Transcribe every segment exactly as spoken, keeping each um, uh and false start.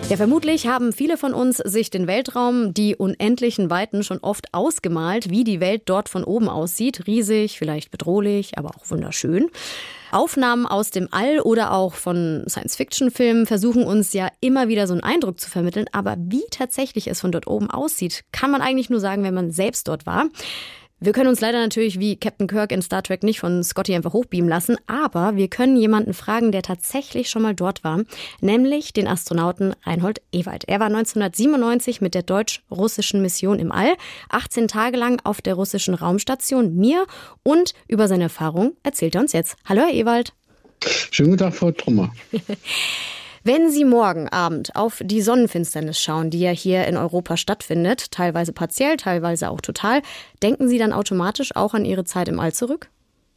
Ja, vermutlich haben viele von uns sich den Weltraum, die unendlichen Weiten schon oft ausgemalt, wie die Welt dort von oben aussieht. Riesig, vielleicht bedrohlich, aber auch wunderschön. Aufnahmen aus dem All oder auch von Science-Fiction-Filmen versuchen uns ja immer wieder so einen Eindruck zu vermitteln. Aber wie tatsächlich es von dort oben aussieht, kann man eigentlich nur sagen, wenn man selbst dort war. Wir können uns leider natürlich wie Captain Kirk in Star Trek nicht von Scotty einfach hochbeamen lassen, aber wir können jemanden fragen, der tatsächlich schon mal dort war, nämlich den Astronauten Reinhold Ewald. Er war neunzehnhundertsiebenundneunzig mit der deutsch-russischen Mission im All, achtzehn Tage lang auf der russischen Raumstation Mir, und über seine Erfahrung erzählt er uns jetzt. Hallo Herr Ewald. Schönen guten Tag, Frau Trummer. Wenn Sie morgen Abend auf die Sonnenfinsternis schauen, die ja hier in Europa stattfindet, teilweise partiell, teilweise auch total, denken Sie dann automatisch auch an Ihre Zeit im All zurück?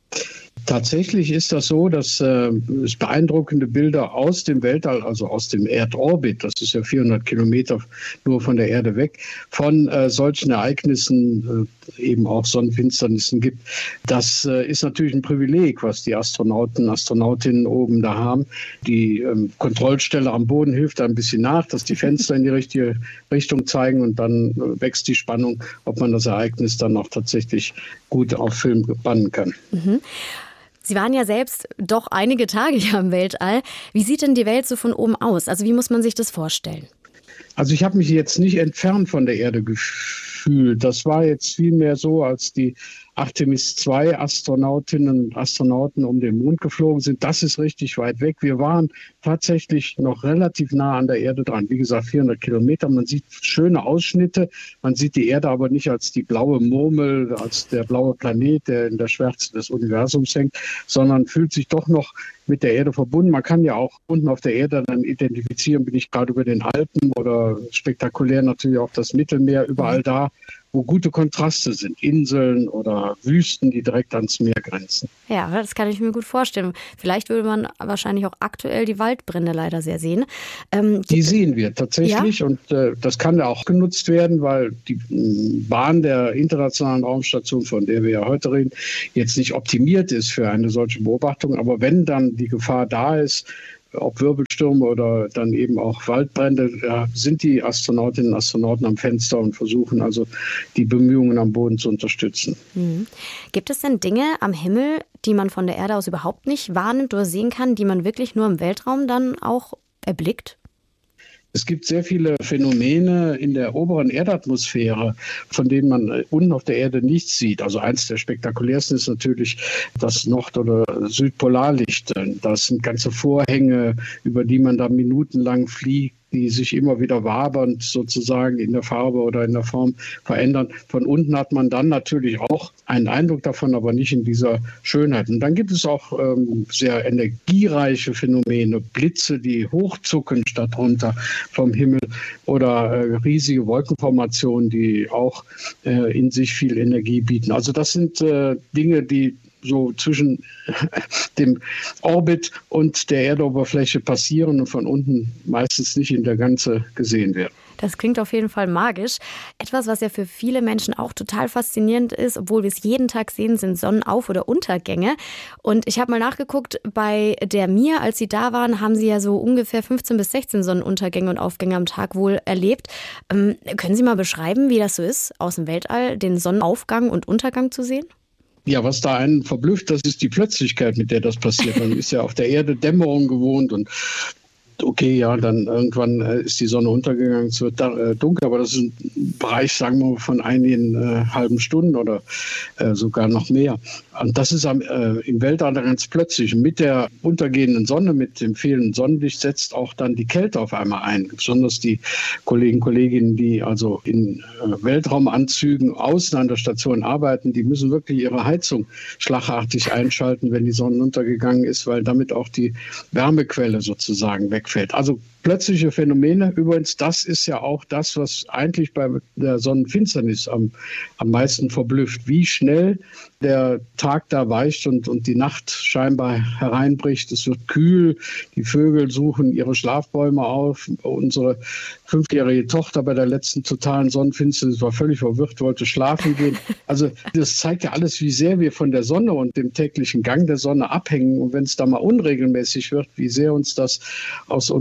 Tatsächlich ist das so, dass äh, es beeindruckende Bilder aus dem Weltall, also aus dem Erdorbit, das ist ja vierhundert Kilometer nur von der Erde weg, von äh, solchen Ereignissen, äh, eben auch Sonnenfinsternissen gibt. Das äh, ist natürlich ein Privileg, was die Astronauten, Astronautinnen oben da haben. Die ähm, Kontrollstelle am Boden hilft da ein bisschen nach, dass die Fenster in die richtige Richtung zeigen, und dann äh, wächst die Spannung, ob man das Ereignis dann auch tatsächlich gut auf Film bannen kann. Mhm. Sie waren ja selbst doch einige Tage hier im Weltall. Wie sieht denn die Welt so von oben aus? Also wie muss man sich das vorstellen? Also ich habe mich jetzt nicht entfernt von der Erde gefühlt. Das war jetzt vielmehr so, als die Artemis zwei Astronautinnen und Astronauten um den Mond geflogen sind. Das ist richtig weit weg. Wir waren tatsächlich noch relativ nah an der Erde dran. Wie gesagt, vierhundert Kilometer. Man sieht schöne Ausschnitte. Man sieht die Erde aber nicht als die blaue Murmel, als der blaue Planet, der in der Schwärze des Universums hängt, sondern fühlt sich doch noch mit der Erde verbunden. Man kann ja auch unten auf der Erde dann identifizieren, bin ich gerade über den Alpen, oder spektakulär natürlich auch das Mittelmeer, überall da, wo gute Kontraste sind, Inseln oder Wüsten, die direkt ans Meer grenzen. Ja, das kann ich mir gut vorstellen. Vielleicht würde man wahrscheinlich auch aktuell die Waldbrände leider sehr sehen. Ähm, die sehen wir tatsächlich, ja? Und äh, das kann ja auch genutzt werden, weil die äh, Bahn der Internationalen Raumstation, von der wir ja heute reden, jetzt nicht optimiert ist für eine solche Beobachtung. Aber wenn dann die Gefahr da ist, ob Wirbelstürme oder dann eben auch Waldbrände, ja, sind die Astronautinnen und Astronauten am Fenster und versuchen also die Bemühungen am Boden zu unterstützen. Mhm. Gibt es denn Dinge am Himmel, die man von der Erde aus überhaupt nicht wahrnimmt oder sehen kann, die man wirklich nur im Weltraum dann auch erblickt? Es gibt sehr viele Phänomene in der oberen Erdatmosphäre, von denen man unten auf der Erde nichts sieht. Also eins der spektakulärsten ist natürlich das Nord- oder Südpolarlicht. Das sind ganze Vorhänge, über die man da minutenlang fliegt, die sich immer wieder wabernd sozusagen in der Farbe oder in der Form verändern. Von unten hat man dann natürlich auch einen Eindruck davon, aber nicht in dieser Schönheit. Und dann gibt es auch ähm, sehr energiereiche Phänomene, Blitze, die hochzucken statt runter vom Himmel, oder äh, riesige Wolkenformationen, die auch äh, in sich viel Energie bieten. Also das sind äh, Dinge, die so zwischen dem Orbit und der Erdoberfläche passieren und von unten meistens nicht in der Gänze gesehen werden. Das klingt auf jeden Fall magisch. Etwas, was ja für viele Menschen auch total faszinierend ist, obwohl wir es jeden Tag sehen, sind Sonnenauf- oder Untergänge. Und ich habe mal nachgeguckt, bei der Mir, als Sie da waren, haben Sie ja so ungefähr fünfzehn bis sechzehn Sonnenuntergänge und Aufgänge am Tag wohl erlebt. Ähm, können Sie mal beschreiben, wie das so ist, aus dem Weltall den Sonnenaufgang und Untergang zu sehen? Ja, was da einen verblüfft, das ist die Plötzlichkeit, mit der das passiert. Man ist ja auf der Erde Dämmerung gewohnt, und okay, ja, dann irgendwann ist die Sonne untergegangen, es wird da, äh, dunkel, aber das ist ein Bereich, sagen wir mal, von einigen äh, halben Stunden oder äh, sogar noch mehr. Und das ist am, äh, im Weltall ganz plötzlich. Mit der untergehenden Sonne, mit dem fehlenden Sonnenlicht setzt auch dann die Kälte auf einmal ein. Besonders die Kollegen, Kolleginnen, die also in äh, Weltraumanzügen außen an der Station arbeiten, die müssen wirklich ihre Heizung schlagartig einschalten, wenn die Sonne untergegangen ist, weil damit auch die Wärmequelle sozusagen wegfällt. Also plötzliche Phänomene. Übrigens, das ist ja auch das, was eigentlich bei der Sonnenfinsternis am, am meisten verblüfft. Wie schnell der Tag da weicht und, und die Nacht scheinbar hereinbricht. Es wird kühl, die Vögel suchen ihre Schlafbäume auf. Unsere fünfjährige Tochter bei der letzten totalen Sonnenfinsternis war völlig verwirrt, wollte schlafen gehen. Also das zeigt ja alles, wie sehr wir von der Sonne und dem täglichen Gang der Sonne abhängen. Und wenn es da mal unregelmäßig wird, wie sehr uns das aus unserer Bahn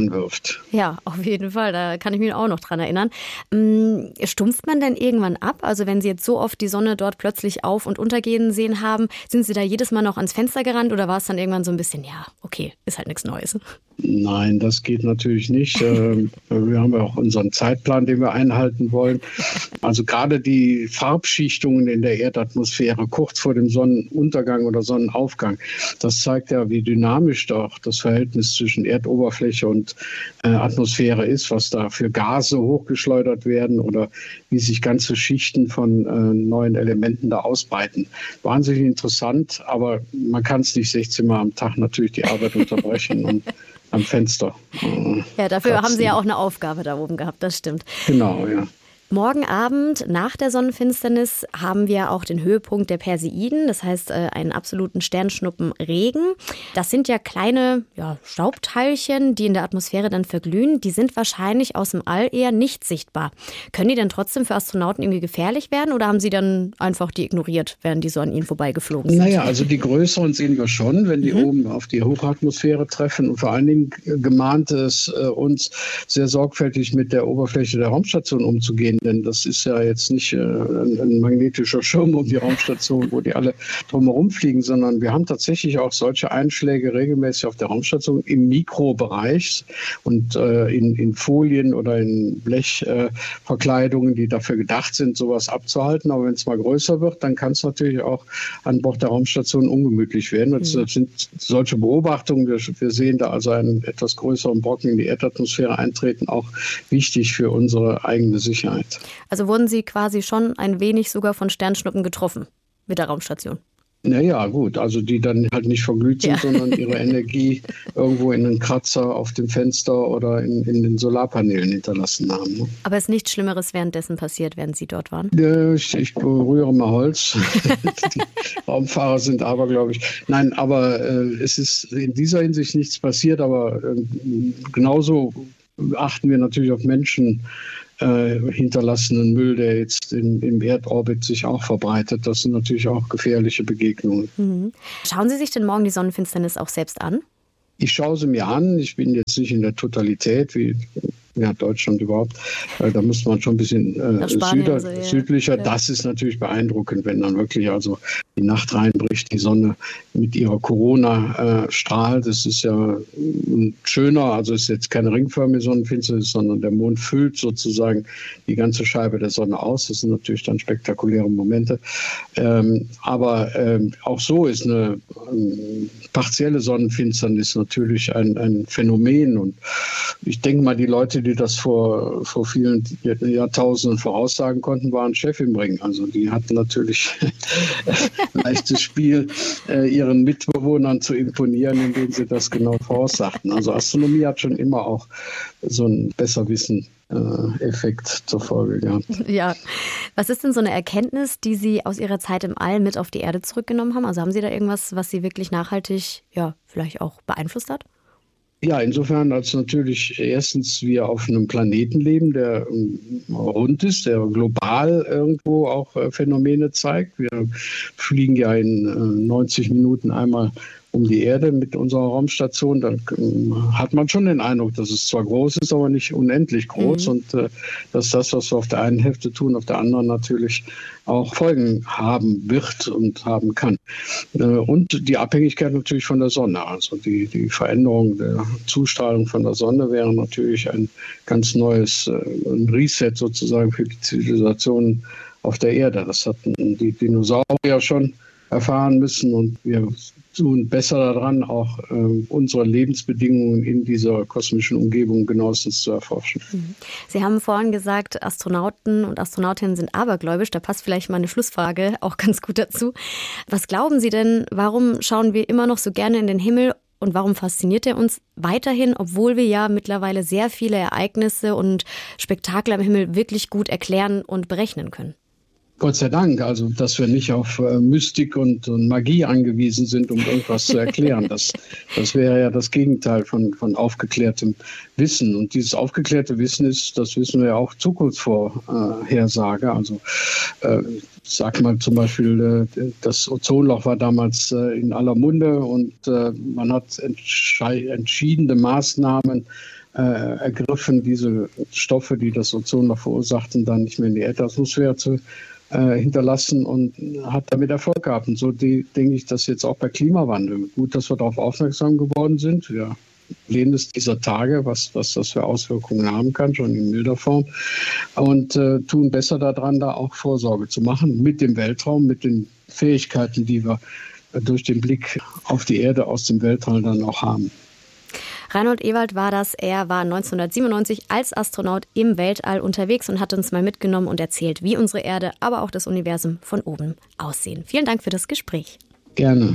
wirft. Ja, auf jeden Fall. Da kann ich mich auch noch dran erinnern. Hm, stumpft man denn irgendwann ab? Also wenn Sie jetzt so oft die Sonne dort plötzlich auf- und untergehen sehen haben, sind Sie da jedes Mal noch ans Fenster gerannt oder war es dann irgendwann so ein bisschen, ja, okay, ist halt nichts Neues? Nein, das geht natürlich nicht. Wir haben ja auch unseren Zeitplan, den wir einhalten wollen. Also gerade die Farbschichtungen in der Erdatmosphäre kurz vor dem Sonnenuntergang oder Sonnenaufgang, das zeigt ja, wie dynamisch doch das Verhältnis zwischen Erdoberfläche und äh, Atmosphäre ist, was da für Gase hochgeschleudert werden oder wie sich ganze Schichten von äh, neuen Elementen da ausbreiten. Wahnsinnig interessant, aber man kann es nicht sechzehn Mal am Tag natürlich die Arbeit unterbrechen und am Fenster. Äh, ja, dafür kratzen. Haben Sie ja auch eine Aufgabe da oben gehabt, das stimmt. Genau, ja. Morgen Abend nach der Sonnenfinsternis haben wir auch den Höhepunkt der Perseiden, das heißt äh, einen absoluten Sternschnuppenregen. Das sind ja kleine ja, Staubteilchen, die in der Atmosphäre dann verglühen. Die sind wahrscheinlich aus dem All eher nicht sichtbar. Können die denn trotzdem für Astronauten irgendwie gefährlich werden oder haben Sie dann einfach die ignoriert, während die so an Ihnen vorbeigeflogen sind? Naja, also die größeren sehen wir schon, wenn die mhm. oben auf die Hochatmosphäre treffen. Und vor allen Dingen gemahnt es äh, uns, sehr sorgfältig mit der Oberfläche der Raumstation umzugehen. Denn das ist ja jetzt nicht äh, ein, ein magnetischer Schirm um die Raumstation, wo die alle drumherum fliegen, sondern wir haben tatsächlich auch solche Einschläge regelmäßig auf der Raumstation im Mikrobereich und äh, in, in Folien oder in Blechverkleidungen, äh, die dafür gedacht sind, sowas abzuhalten. Aber wenn es mal größer wird, dann kann es natürlich auch an Bord der Raumstation ungemütlich werden. Und mhm. das sind solche Beobachtungen, wir, wir sehen da also einen etwas größeren Brocken in die Erdatmosphäre eintreten, auch wichtig für unsere eigene Sicherheit. Also wurden Sie quasi schon ein wenig sogar von Sternschnuppen getroffen mit der Raumstation? Naja, gut, also die dann halt nicht verglüht sind, ja. sondern ihre Energie irgendwo in einen Kratzer auf dem Fenster oder in, in den Solarpanelen hinterlassen haben. Ne? Aber ist nichts Schlimmeres währenddessen passiert, während Sie dort waren? Ja, ich, ich berühre mal Holz. Die Raumfahrer sind aber, glaube ich. Nein, aber äh, es ist in dieser Hinsicht nichts passiert, aber äh, genauso achten wir natürlich auf Menschen, Äh, hinterlassenen Müll, der jetzt in, im Erdorbit sich auch verbreitet. Das sind natürlich auch gefährliche Begegnungen. Mhm. Schauen Sie sich denn morgen die Sonnenfinsternis auch selbst an? Ich schaue sie mir an. Ich bin jetzt nicht in der Totalität, wie ja, Deutschland überhaupt. Äh, da müsste man schon ein bisschen äh, süder, so, ja. südlicher. Ja. Das ist natürlich beeindruckend, wenn dann wirklich also die Nacht reinbricht, die Sonne mit ihrer Corona äh, strahlt. Das ist ja äh, schöner, also es ist jetzt keine ringförmige Sonnenfinsternis, sondern der Mond füllt sozusagen die ganze Scheibe der Sonne aus. Das sind natürlich dann spektakuläre Momente. Ähm, aber ähm, auch so ist eine ähm, partielle Sonnenfinsternis natürlich ein, ein Phänomen. Und ich denke mal, die Leute, die das vor, vor vielen Jahrtausenden voraussagen konnten, waren Chef im Ring. Also die hatten natürlich ein leichtes Spiel, äh, ihren Mitbewohnern zu imponieren, indem sie das genau voraussagten. Also Astronomie hat schon immer auch so einen Besserwissen-Effekt zur Folge gehabt. Ja. Was ist denn so eine Erkenntnis, die Sie aus Ihrer Zeit im All mit auf die Erde zurückgenommen haben? Also haben Sie da irgendwas, was Sie wirklich nachhaltig, ja, vielleicht auch beeinflusst hat? Ja, insofern, als natürlich erstens wir auf einem Planeten leben, der rund ist, der global irgendwo auch Phänomene zeigt. Wir fliegen ja in neunzig Minuten einmal um die Erde mit unserer Raumstation, dann äh, hat man schon den Eindruck, dass es zwar groß ist, aber nicht unendlich groß mhm. und äh, dass das, was wir auf der einen Hälfte tun, auf der anderen natürlich auch Folgen haben wird und haben kann. Äh, und die Abhängigkeit natürlich von der Sonne, also die, die Veränderung der Zustrahlung von der Sonne wäre natürlich ein ganz neues äh, ein Reset sozusagen für die Zivilisation auf der Erde. Das hatten die Dinosaurier schon erfahren müssen und wir tun besser daran, auch äh, unsere Lebensbedingungen in dieser kosmischen Umgebung genauestens zu erforschen. Sie haben vorhin gesagt, Astronauten und Astronautinnen sind abergläubisch. Da passt vielleicht meine Schlussfrage auch ganz gut dazu. Was glauben Sie denn, warum schauen wir immer noch so gerne in den Himmel und warum fasziniert er uns weiterhin, obwohl wir ja mittlerweile sehr viele Ereignisse und Spektakel am Himmel wirklich gut erklären und berechnen können? Gott sei Dank, also dass wir nicht auf äh, Mystik und, und Magie angewiesen sind, um irgendwas zu erklären. Das, das wäre ja das Gegenteil von, von aufgeklärtem Wissen. Und dieses aufgeklärte Wissen ist, das wissen wir ja auch, Zukunftsvorhersage. Also äh, sag mal zum Beispiel, äh, das Ozonloch war damals äh, in aller Munde und äh, man hat entschiedene Maßnahmen äh, ergriffen, diese Stoffe, die das Ozon noch verursachten, dann nicht mehr in die Erdatmosphäre zu äh, hinterlassen und hat damit Erfolg gehabt. Und so die, denke ich, dass jetzt auch bei Klimawandel gut, dass wir darauf aufmerksam geworden sind. Wir lehnen es dieser Tage, was, was das für Auswirkungen haben kann, schon in milder Form, und äh, tun besser daran, da auch Vorsorge zu machen mit dem Weltraum, mit den Fähigkeiten, die wir durch den Blick auf die Erde aus dem Weltraum dann auch haben. Reinhold Ewald war das. Er war neunzehnhundertsiebenundneunzig als Astronaut im Weltall unterwegs und hat uns mal mitgenommen und erzählt, wie unsere Erde, aber auch das Universum von oben aussehen. Vielen Dank für das Gespräch. Gerne.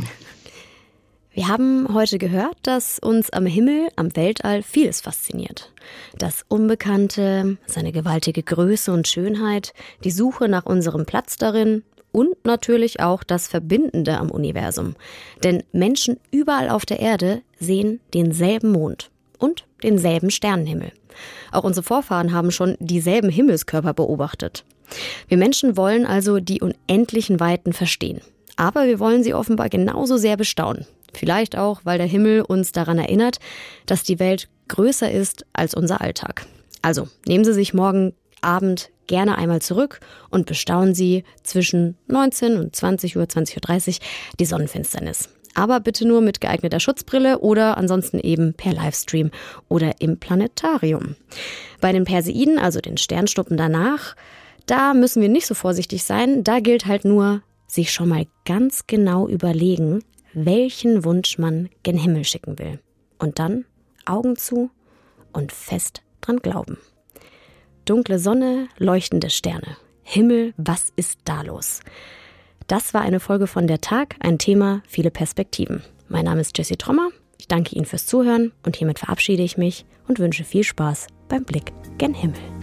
Wir haben heute gehört, dass uns am Himmel, am Weltall vieles fasziniert. Das Unbekannte, seine gewaltige Größe und Schönheit, die Suche nach unserem Platz darin und natürlich auch das Verbindende am Universum. Denn Menschen überall auf der Erde sehen denselben Mond und denselben Sternenhimmel. Auch unsere Vorfahren haben schon dieselben Himmelskörper beobachtet. Wir Menschen wollen also die unendlichen Weiten verstehen. Aber wir wollen sie offenbar genauso sehr bestaunen. Vielleicht auch, weil der Himmel uns daran erinnert, dass die Welt größer ist als unser Alltag. Also nehmen Sie sich morgen Abend gerne einmal zurück und bestaunen Sie zwischen neunzehn und zwanzig Uhr, zwanzig Uhr dreißig die Sonnenfinsternis. Aber bitte nur mit geeigneter Schutzbrille oder ansonsten eben per Livestream oder im Planetarium. Bei den Perseiden, also den Sternschnuppen danach, da müssen wir nicht so vorsichtig sein. Da gilt halt nur, sich schon mal ganz genau überlegen, welchen Wunsch man gen Himmel schicken will. Und dann Augen zu und fest dran glauben. Dunkle Sonne, leuchtende Sterne. Himmel, was ist da los? Das war eine Folge von Der Tag, ein Thema, viele Perspektiven. Mein Name ist Jessie Trommer. Ich danke Ihnen fürs Zuhören und hiermit verabschiede ich mich und wünsche viel Spaß beim Blick gen Himmel.